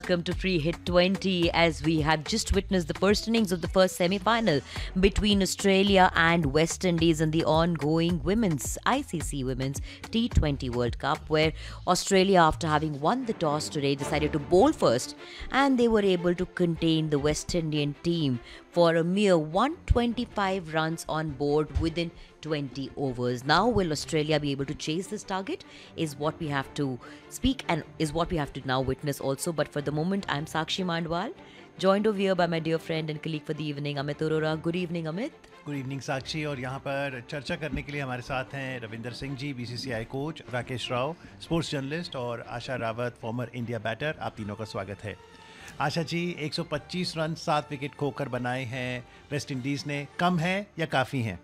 Welcome to Free Hit 20 as we have just witnessed the first innings of the first semi-final between Australia and West Indies in the ongoing ICC Women's T20 World Cup, where Australia, after having won the toss today, decided to bowl first, and they were able to contain the West Indian team for a mere 125 runs on board within 20 overs. Now, will Australia be able to chase this target? Is what we have to speak and is what we have to now witness also. But for the moment, I'm Sakshi Mandwal, joined over here by my dear friend and colleague for the evening, Amit Arora. Good evening, Amit. Good evening साक्षी। और यहाँ पर चर्चा करने के लिए हमारे साथ हैं Ravinder Singh ji, BCCI coach, Rakesh Rao, sports journalist, और आशा रावत, फॉर्मर इंडिया बैटर। आप तीनों का स्वागत है। आशा जी, 125 रन 7 विकेट खोकर बनाए हैं वेस्ट इंडीज़ ने, कम है या काफ़ी हैं?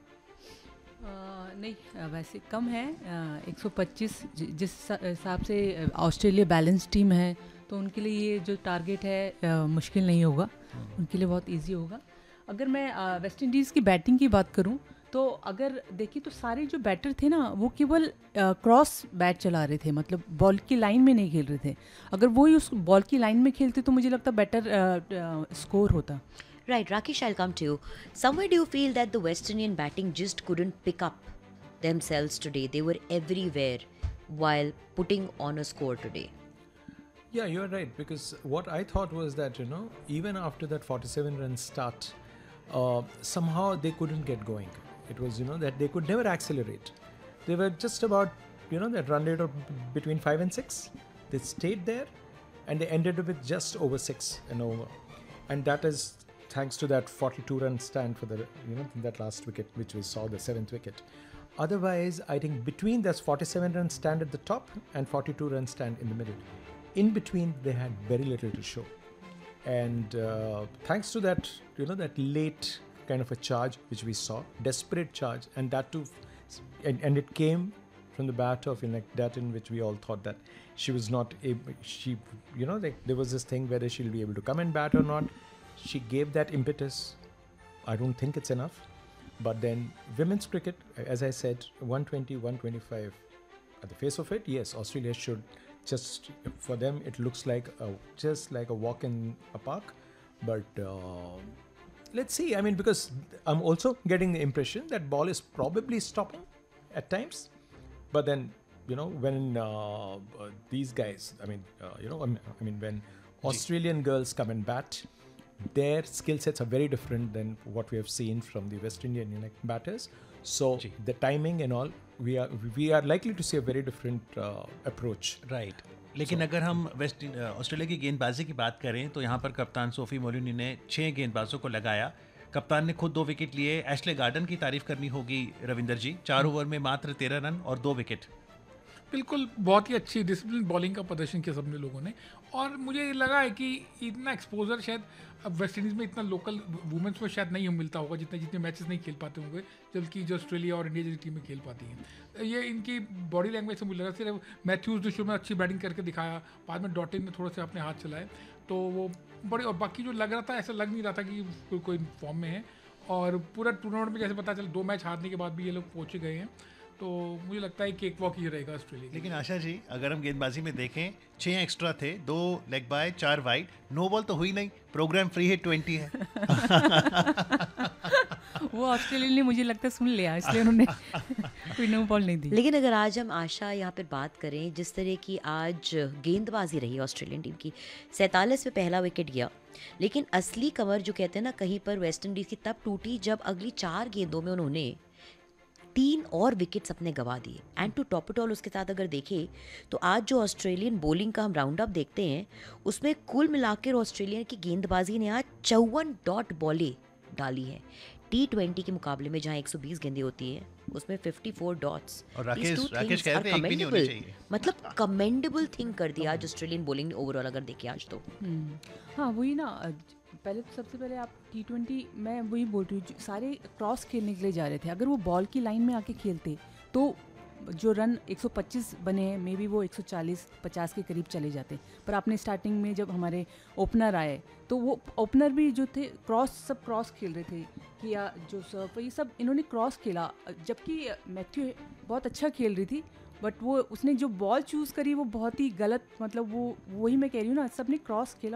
नहीं, वैसे कम है। 125 जिस हिसाब से ऑस्ट्रेलिया बैलेंस टीम है तो उनके लिए ये जो टारगेट है मुश्किल नहीं होगा, उनके लिए बहुत इजी होगा। अगर मैं वेस्ट इंडीज़ की बैटिंग की बात करूं तो अगर देखिए तो सारे जो बैटर थे ना वो केवल क्रॉस बैट चला रहे थे, मतलब बॉल की लाइन में नहीं खेल रहे थे। अगर वही उस बॉल की लाइन में खेलते तो मुझे लगता बेटर स्कोर होता। Right, Rakesh, I'll come to you. Somewhere do you feel that the West Indian batting just couldn't pick up themselves today? They were everywhere while putting on a score today. Yeah, you're right, because what I thought was that, even after that 47 run start, somehow they couldn't get going. It was, that they could never accelerate. They were just about, that run rate of between 5 and 6. They stayed there and they ended up with just over 6 and over. And that is thanks to that 42 run stand for the, that last wicket, which we saw, the 7th wicket. Otherwise, I think between that 47 run stand at the top and 42 run stand in the middle, in between, they had very little to show. And thanks to that, that late kind of a charge, which we saw, desperate charge, and that too, and it came from the bat of Dutton, which we all thought that she was not able, there was this thing whether she'll be able to come and bat or not. She gave that impetus. I don't think it's enough. But then women's cricket, as I said, 120, 125. At the face of it, yes, Australia should just, for them, it looks like just like a walk in a park. But let's see. I mean, because I'm also getting the impression that ball is probably stopping at times. But then, when these guys, when Australian girls come and bat, their skill sets are very different than what we have seen from the West Indian batters. So the timing and all, we are likely to see a very different approach. Right. लेकिन अगर हम Australia की गेंदबाजी की बात करें तो यहाँ पर कप्तान सोफी मोलिनी ने 6 गेंदबाजों को लगाया। कप्तान ने खुद 2 विकेट लिए। एशले गार्डन की तारीफ करनी होगी रविंदर जी, 4 ओवर में मात्र 13 रन और 2 विकेट। बिल्कुल, बहुत ही अच्छी डिसिप्लिन बॉलिंग का प्रदर्शन किया सबने लोगों ने। और मुझे लगा है कि इतना एक्सपोजर शायद अब वेस्ट इंडीज़ में इतना लोकल वुमेंस में शायद नहीं मिलता होगा, जितने मैचेस नहीं खेल पाते होंगे जबकि जो ऑस्ट्रेलिया और इंडिया जैसी टीमें खेल पाती हैं। ये इनकी बॉडी लैंग्वेज से मुझे लगा, सिर्फ मैथ्यूज़ जो शुरू में अच्छी बैटिंग करके दिखाया, बाद में डॉटिन ने थोड़े से अपने हाथ चलाए तो वो बड़े, और बाकी जो लग रहा था ऐसा लग नहीं रहा था कि कोई फॉर्म में है। और पूरा टूर्नामेंट में जैसे पता चला 2 मैच हारने के बाद भी ये लोग पहुँच गए हैं, तो मुझे लगता है केक वॉक ही रहेगा ऑस्ट्रेलिया। लेकिन आशा जी, अगर हम गेंदबाजी में देखें, 6 एक्स्ट्रा थे, 2 leg bye, 4 wide, no ball तो हुई नहीं। प्रोग्राम फ्री हिट 20 है। वो ऑस्ट्रेलिया ने मुझे लगता है सुन लिया, इसलिए उन्होंने कोई नो बॉल नहीं दी। लेकिन अगर आज हम आशा यहाँ पर बात करें, जिस तरह की आज गेंदबाजी रही ऑस्ट्रेलियन टीम की, 47 में पहला विकेट गया, लेकिन असली कमर जो कहते हैं ना कहीं पर वेस्ट इंडीज़ की तब टूटी जब अगली 4 गेंदों में उन्होंने 3 और विकेट्स अपने गंवा दिए। And to top it all, उसके साथ अगर देखें तो आज जो ऑस्ट्रेलियन बॉलिंग का हम राउंड अप देखते हैं उसमें कुल मिलाकर ऑस्ट्रेलिया की गेंदबाजी ने आज 54 डॉट बॉलें डाली हैं। T20 के मुकाबले में जहां 120 गेंदें होती हैं उसमें 54 डॉट्स। और राकेश कहते हैं एक भी नहीं होनी चाहिए। मतलब कमेंडेबल थिंग कर दिया आज ऑस्ट्रेलियन बॉलिंग ने ओवरऑल अगर देखें आज तो। हाँ, वही ना, पहले तो सबसे पहले आप T20, मैं वही बोल रही हूँ, सारे क्रॉस खेलने के लिए जा रहे थे। अगर वो बॉल की लाइन में आके खेलते तो जो रन 125 बने हैं, मे बी वो 140-50 के करीब चले जाते। पर आपने स्टार्टिंग में जब हमारे ओपनर आए तो वो ओपनर भी जो थे सब क्रॉस खेल रहे थे, किया जो सर्फ, ये सब इन्होंने क्रॉस खेला, जबकि मैथ्यू बहुत अच्छा खेल रही थी बट वो उसने जो बॉल चूज़ करी वो बहुत ही गलत, मतलब वो वही मैं कह रही हूँ ना, सबने क्रॉस खेला